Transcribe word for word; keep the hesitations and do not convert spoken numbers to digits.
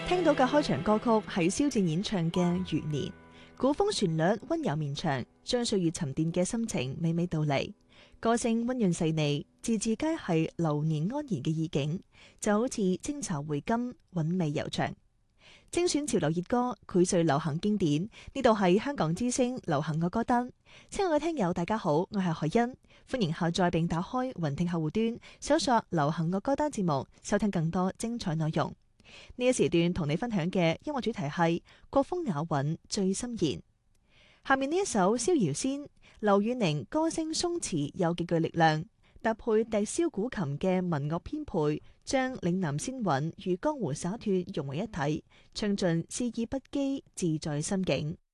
聽到嘅開場歌曲係蕭戰演唱嘅《餘年》，古風旋律溫柔綿長，將歲月沉澱嘅心情娓娓道嚟。歌聲溫潤細膩，字字皆係流年安然嘅意境，就好似清茶回甘，韻味悠長。精選潮流熱歌，薈萃流行經典。呢度係香港之聲流行嘅歌單。親愛嘅聽友，大家好，我係海欣，歡迎下載並打開雲聽客戶端，搜索流行嘅歌單節目，收聽更多精彩內容。呢一時段同你分享嘅音樂主題係國風雅韻最深言。下面呢一首《逍遙仙》，劉宇寧歌聲鬆弛有極具力量，搭配笛簫古琴嘅民樂編配，將嶺南仙韻與江湖灑脫融為一體，唱盡詩意不羈，自在心境。